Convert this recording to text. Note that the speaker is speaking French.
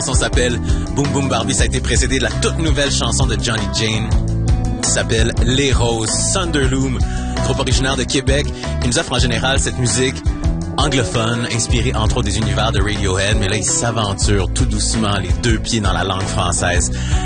chanson s'appelle Boom Boom Barbie. Ça a été précédé de la toute nouvelle chanson de Johnny Jane qui s'appelle Les Roses. Thunderloom, groupe originaire de Québec. Il nous offre en général cette musique anglophone, inspirée entre autres des univers de Radiohead, mais là, il s'aventure tout doucement les deux pieds dans la langue française.